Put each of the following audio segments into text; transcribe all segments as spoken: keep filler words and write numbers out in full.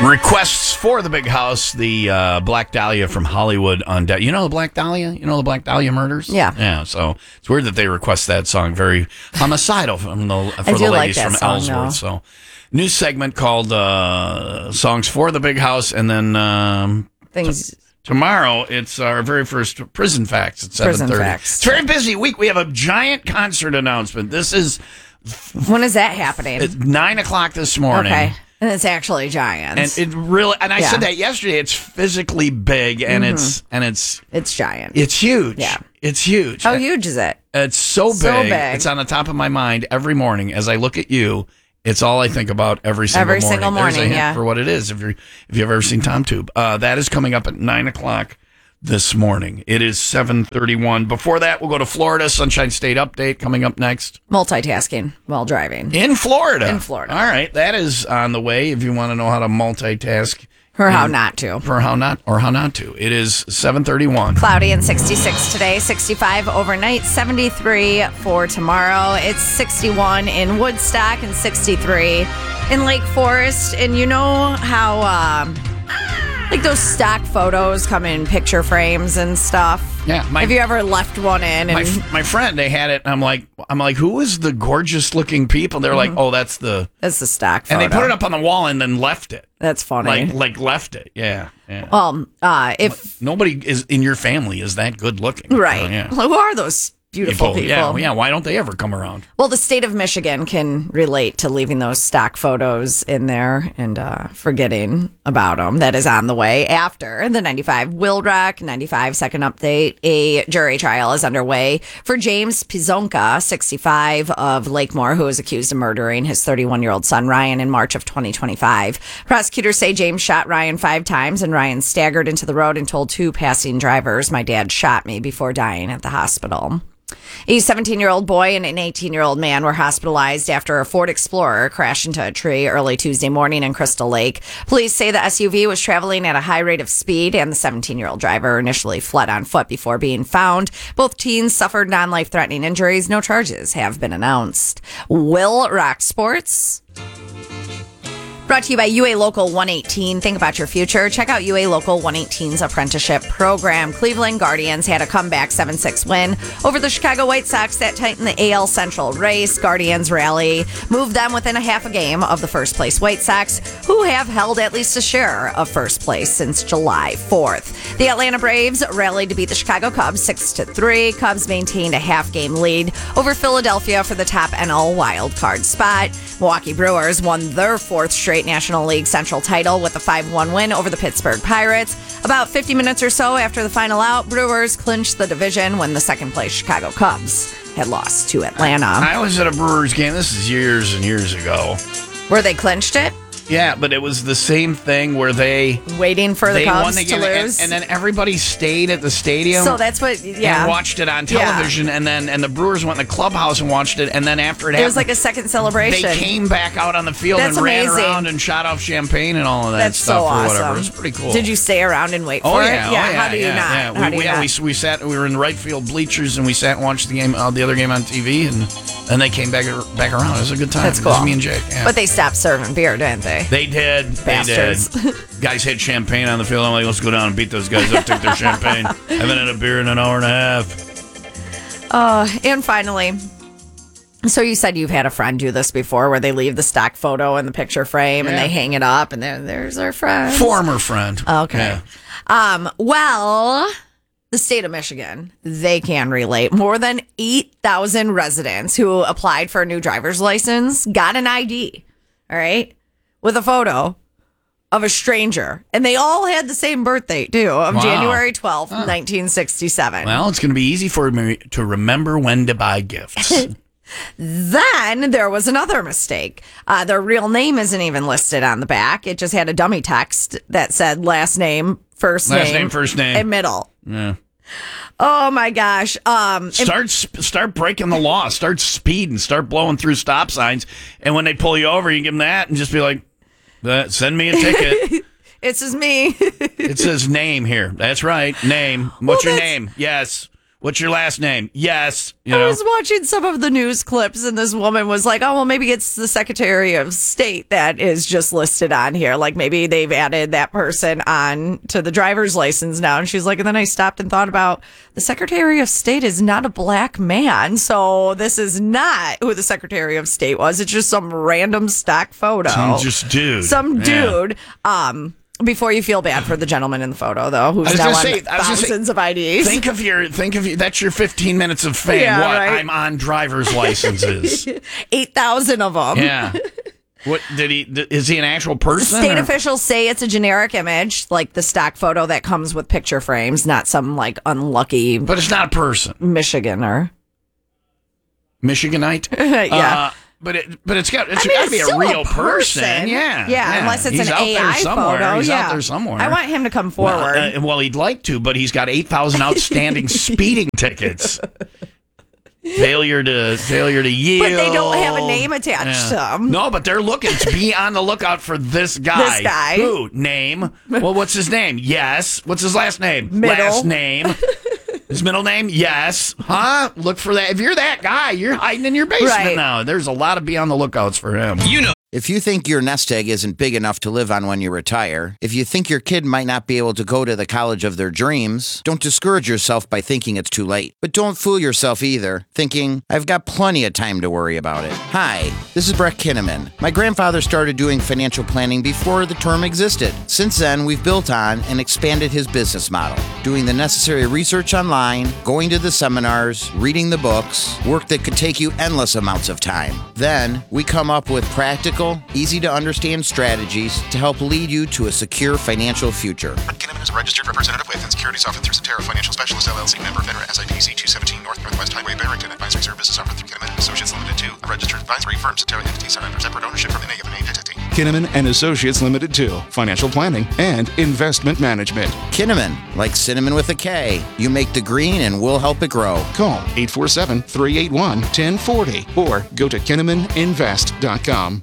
Requests for the big house, the uh, Black Dahlia from Hollywood on De- You know the Black Dahlia? You know the Black Dahlia murders? Yeah. Yeah, so it's weird that they request that song. Very homicidal from the, for I the do like ladies that from song, Ellsworth. though. So, new segment called uh, Songs for the Big House, and then um, Things. t- tomorrow it's our very first Prison Facts at Prison seven thirty. Facts. It's a very busy week. We have a giant concert announcement. This is When is that happening? at nine o'clock this morning. Okay. And it's actually giant. And it really, and I Yeah. said that yesterday. It's physically big, and Mm-hmm. it's and it's it's giant. it's huge. Yeah. It's huge. How huge is it? It's so big. So big. It's on the top of my mind every morning as I look at you. It's all I think about every single Every morning. single There's a morning, hint yeah. for what it is. If you if you've ever seen Tom Tube, uh, that is coming up at nine o'clock this morning. It is seven thirty-one. Before that, we'll go to Florida. Sunshine State update coming up next. Multitasking while driving. In Florida. In Florida. All right. That is on the way if you want to know how to multitask. Or how in- not to. For how not or how not to. It is seven thirty-one. Cloudy and sixty-six today, sixty-five overnight, seventy-three for tomorrow. It's sixty-one in Woodstock and sixty-three in Lake Forest. And you know how, um, like those stock photos come in picture frames and stuff? Yeah, my- Have you ever left one in? And My my friend, they had it, and I'm like, I'm like, who is the gorgeous looking people? They're like, oh, that's the, that's the stock photo. and they put it up on the wall and then left it, That's funny. like like left it. Yeah, yeah. well, uh, if, Nobody is in your family is that good looking, right. So, yeah. Who are those beautiful people? Yeah, yeah. Why don't they ever come around? Well, the state of Michigan can relate to leaving those stock photos in there and uh, forgetting about them. That is on the way after the ninety-five Wildrock ninety-five second update. A jury trial is underway for James Pizonka, sixty-five, of Lakemore, who was accused of murdering his thirty-one-year-old son, Ryan, in March of twenty twenty-five. Prosecutors say James shot Ryan five times, and Ryan staggered into the road and told two passing drivers, "My dad shot me," before dying at the hospital. A seventeen-year-old boy and an eighteen-year-old man were hospitalized after a Ford Explorer crashed into a tree early Tuesday morning in Crystal Lake. Police say the S U V was traveling at a high rate of speed, and the seventeen-year-old driver initially fled on foot before being found. Both teens suffered non-life-threatening injuries. No charges have been announced. Will Rock Sports. Brought to you by U A Local one eighteen. Think about your future. Check out U A Local one eighteen's apprenticeship program. Cleveland Guardians had a comeback seven six win over the Chicago White Sox that tightened the A L Central race. Guardians rally moved them within a half a game of the first place White Sox, who have held at least a share of first place since July fourth. The Atlanta Braves rallied to beat the Chicago Cubs six to three. Cubs maintained a half game lead over Philadelphia for the top N L wild card spot. Milwaukee Brewers won their fourth straight National League Central title with a five one win over the Pittsburgh Pirates. About fifty minutes or so after the final out, Brewers clinched the division when the second-place Chicago Cubs had lost to Atlanta. I was at a Brewers game. This is years and years ago. Where they clinched it? Yeah, but it was the same thing where they Waiting for the they Cubs won the to game, and, lose. and then everybody stayed at the stadium. So that's what, yeah. And watched it on television, and then and the Brewers went in the clubhouse and watched it, and then after it, It happened, was like a second celebration. they came back out on the field That's and ran amazing. around and shot off champagne and all of that That's stuff so or awesome. whatever. It was pretty cool. Did you stay around and wait Oh for yeah, it? oh, yeah. How do you yeah, not? Yeah, How do we, you yeah, not? we, we sat. We were in right field bleachers, and we sat and watched the game, uh, the other game on T V, and then they came back back around. It was a good time. That's It was cool. me and Jake. Yeah. But they stopped serving beer, didn't they? They did. Bastards. They did. Guys had champagne on the field. I'm like, let's go down and beat those guys up, take their champagne. Haven't had a beer in an hour and a half. Uh, and finally, so you said you've had a friend do this before where they leave the stock photo in the picture frame and Yeah. they hang it up and there, there's our friend. Former friend. Okay. Yeah. Um, well, the state of Michigan, they can relate. More than eight thousand residents who applied for a new driver's license got an I D, all right, with a photo of a stranger. And they all had the same birthday, too, of Wow. January twelfth, nineteen sixty-seven. Well, it's going to be easy for me to remember when to buy gifts. Then there was another mistake. Uh, their real name isn't even listed on the back. It just had a dummy text that said last name, first Last name, name, first name. and middle. Yeah. Oh my gosh. Um, Start sp- start breaking the law. Start speeding. Start blowing through stop signs. And when they pull you over, you give them that and just be like, "Uh, send me a ticket. It's just me. It says name here. That's right. Name. What's Well, your that's- name? Yes. What's your last name? Yes. You I know? was watching some of the news clips, and this woman was like, oh, well, maybe it's the Secretary of State that is just listed on here. Like, maybe they've added that person on to the driver's license now. And she's like, and then I stopped and thought about the Secretary of State is not a black man. So this is not who the Secretary of State was. It's just some random stock photo. Some just dude. Some Yeah. dude. Um, Before you feel bad for the gentleman in the photo, though, who's I was now gonna on say- I was gonna say, thousands of I Ds. Think of your, think of your, that's your fifteen minutes of fame. Yeah, what? right. I'm on driver's licenses. eight thousand of them. Yeah. What did he, th- is he an actual person? State or- officials say it's a generic image, like the stock photo that comes with picture frames, not some like unlucky But it's not a person. Michiganer. Michiganite? Yeah. Uh, but it, but it's got, it's I mean, got to it's be a still real a person. person. Yeah, Yeah, unless it's He's an out A there I somewhere. photo. He's yeah. out there somewhere. I want him to come forward. Well, uh, well, he'd like to, but he's got eight thousand outstanding speeding tickets. Failure to failure to yield. But they don't have a name attached to 'em. No, but they're looking to be on the lookout for this guy. This guy. Who? Name. Well, what's his name? Yes. What's his last name? Middle. Last name. His middle name? Yes. Huh? Look for that. If you're that guy, you're hiding in your basement Right. now. There's a lot of be on the lookouts for him. You know. If you think your nest egg isn't big enough to live on when you retire, if you think your kid might not be able to go to the college of their dreams, don't discourage yourself by thinking it's too late. But don't fool yourself either, thinking, I've got plenty of time to worry about it. Hi, this is Brett Kinnaman. My grandfather started doing financial planning before the term existed. Since then, we've built on and expanded his business model, doing the necessary research online, going to the seminars, reading the books, work that could take you endless amounts of time. Then, we come up with practical, easy to understand strategies to help lead you to a secure financial future. Brett Kinnaman is a registered representative with and securities offered through Cetera Financial Specialist L L C, member FINRA S I P C two seventeen North Northwest Highway, Barrington. Advisory services offered through Kinnaman and Associates Limited two, a registered advisory firm. Cetera entities are under separate ownership from any of the named entity. Kinnaman and Associates Limited two, financial planning and investment management. Kinnaman, like cinnamon with a K. You make the green and we'll help it grow. Call eight four seven, three eight one, one zero four zero or go to kinnaman invest dot com.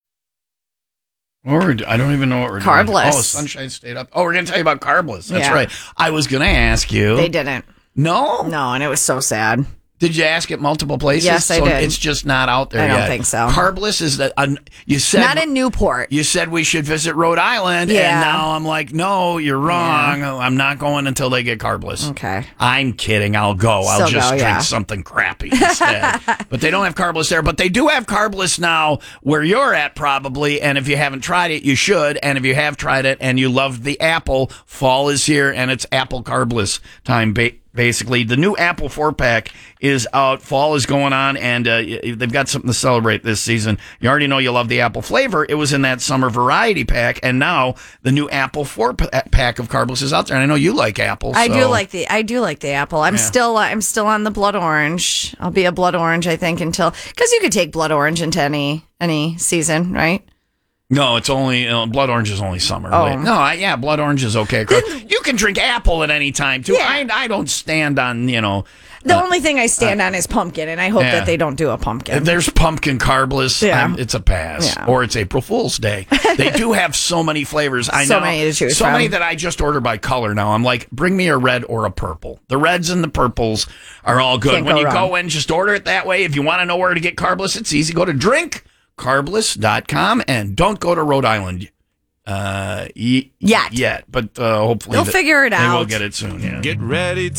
Or I don't even know what we're doing. Carbless. Oh, Sunshine State up. Oh, we're going to tell you about Carbless. That's Yeah. right. I was going to ask you. They didn't. No? No, and it was so sad. Did you ask it multiple places? Yes, I so did. It's just not out there I don't yet. think so. Carbless is the. Uh, you said Not in Newport. You said we should visit Rhode Island, Yeah. and now I'm like, no, you're wrong. I'm not going until they get Carbless. Okay. I'm kidding. I'll go. I'll Still just go, drink yeah. something crappy instead. But they don't have Carbless there. But they do have Carbless now where you're at, probably. And if you haven't tried it, you should. And if you have tried it and you loved the apple, fall is here, and it's apple Carbless time. Ba- Basically, the new Apple four pack is out. Fall is going on, and uh, they've got something to celebrate this season. You already know you love the apple flavor. It was in that summer variety pack, and now the new Apple four pack of Carbless is out there. And I know you like apple. I do so- like the I do like the apple. I'm Yeah. still I'm still on the blood orange. I'll be a blood orange, I think, until because you could take blood orange into any any season, right? No, it's only uh, blood orange is only summer. Oh. Like, no, I, yeah, blood orange is okay. You can drink apple at any time too. Yeah. I I don't stand on you know. The only thing I stand on is pumpkin, and I hope yeah. that they don't do a pumpkin. If there's pumpkin Carbless, Yeah. I'm- it's a pass. Yeah. Or it's April Fool's Day. They do have so many flavors. I So know. many to choose so from. many that I just order by color now. I'm like, bring me a red or a purple. The reds and the purples are all good. Can't when go you wrong. go in, just order it that way. If you want to know where to get Carbless, it's easy. Go to drink carbless dot com and don't go to Rhode Island. Uh, y- Yet. Yet. But uh, hopefully They'll th- figure it They will out. get it soon, yeah. Get ready